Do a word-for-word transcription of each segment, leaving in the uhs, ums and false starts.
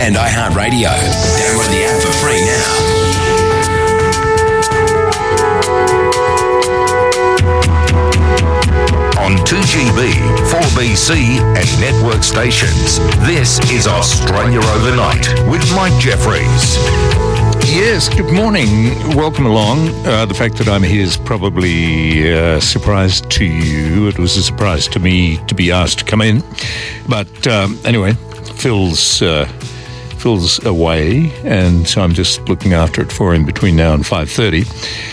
and iHeartRadio. Download the app for free now. On two G B, four B C and network stations, this is Australia Overnight with Mike Jeffries. Yes, good morning. Welcome along. Uh, the fact that I'm here is probably a surprise to you. It was a surprise to me to be asked to come in. But um, anyway, Phil's, uh, Phil's away, and so I'm just looking after it for him between now and five thirty.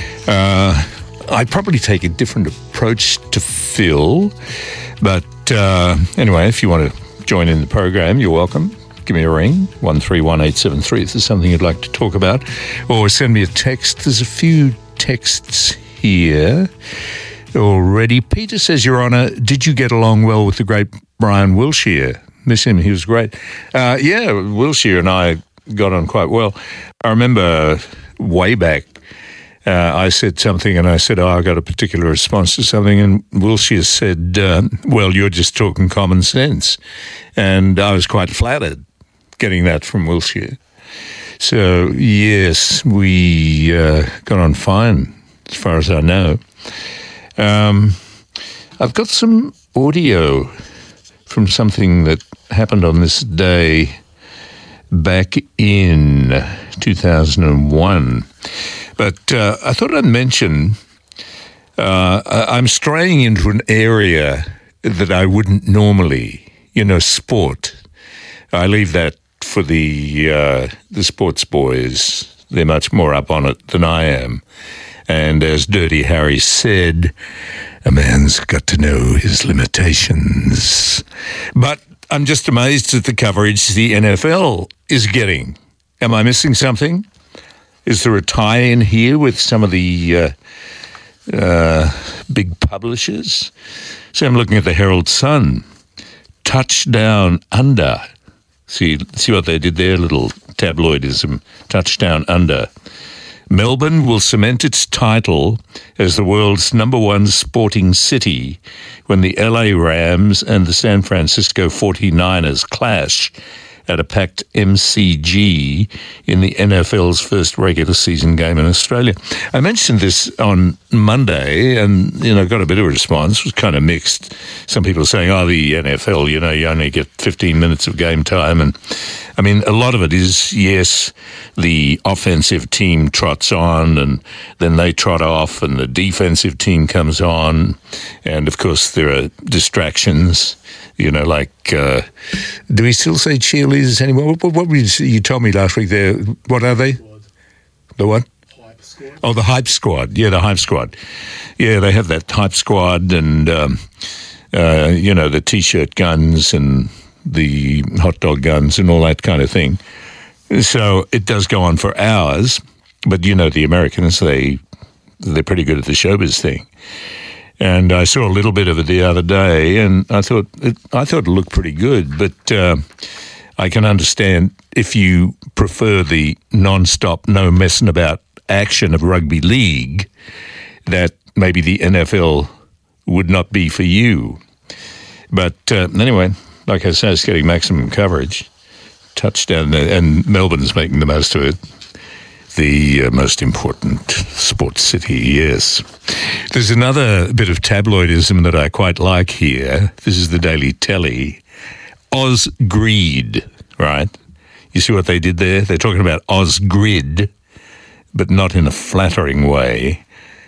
Uh, I'd probably take a different approach to Phil. But uh, anyway, if you want to join in the program, you're welcome. Give me a ring, one three one eight seven three, if there's something you'd like to talk about. Or send me a text. There's a few texts here already. Peter says, Your Honour, did you get along well with the great Brian Wilshire? Miss him, he was great. Uh, yeah, Wilshire and I got on quite well. I remember way back, uh, I said something and I said, oh, I got a particular response to something. And Wilshire said, uh, well, you're just talking common sense. And I was quite flattered getting that from Wilshire. So, yes, we uh, got on fine, as far as I know. Um, I've got some audio from something that happened on this day back in two thousand one. But uh, I thought I'd mention uh, I'm straying into an area that I wouldn't normally, you know, sport. I leave that for the uh, the sports boys. They're much more up on it than I am. And as Dirty Harry said, a man's got to know his limitations. But I'm just amazed at the coverage the N F L is getting. Am I missing something? Is there a tie-in here with some of the uh, uh, big publishers? So I'm looking at the Herald Sun. Touchdown under. See, see what they did there? Little tabloidism. Touchdown under. Melbourne will cement its title as the world's number one sporting city when the L A Rams and the San Francisco forty-niners clash at a packed M C G in the N F L's first regular season game in Australia. I mentioned this on Monday and, you know, got a bit of a response. It was kind of mixed. Some people saying, oh, the N F L, you know, you only get fifteen minutes of game time. And, I mean, a lot of it is, yes, the offensive team trots on and then they trot off and the defensive team comes on. And, of course, there are distractions. You know, like, uh, do we still say cheerleaders anymore? What, what, what you, you told me last week there? What are they? Squad. The what? Hype squad. Oh, the hype squad. Yeah, the hype squad. Yeah, they have that hype squad and, um, uh, you know, the T-shirt guns and the hot dog guns and all that kind of thing. So it does go on for hours. But, you know, the Americans, they, they're pretty good at the showbiz thing. And I saw a little bit of it the other day, and I thought it, I thought it looked pretty good. But uh, I can understand if you prefer the non-stop, no messing about action of rugby league, that maybe the N F L would not be for you. But uh, anyway, like I said, it's getting maximum coverage. Touchdown, and Melbourne's making the most of it. The uh, most important sports city, yes. There's another bit of tabloidism that I quite like here. This is the Daily Telly. Ozgrid, right? You see what they did there? They're talking about Ozgrid, but not in a flattering way.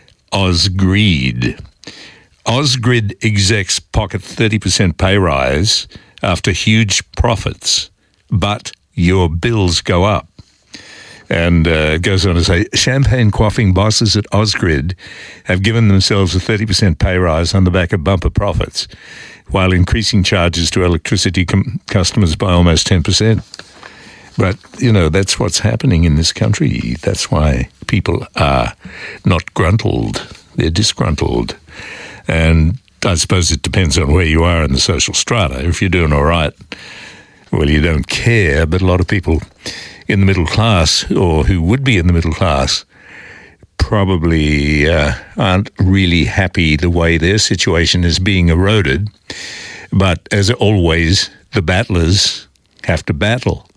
Ozgrid. Ozgrid execs pocket thirty percent pay rise after huge profits, but your bills go up. And uh, it goes on to say, champagne quaffing bosses at Ozgrid have given themselves a thirty percent pay rise on the back of bumper profits, while increasing charges to electricity com- customers by almost ten percent. But, you know, that's what's happening in this country. That's why people are not gruntled. They're disgruntled. And I suppose it depends on where you are in the social strata. If you're doing all right, well, you don't care. But a lot of people in the middle class, or who would be in the middle class, probably uh, aren't really happy the way their situation is being eroded. But as always, the battlers have to battle.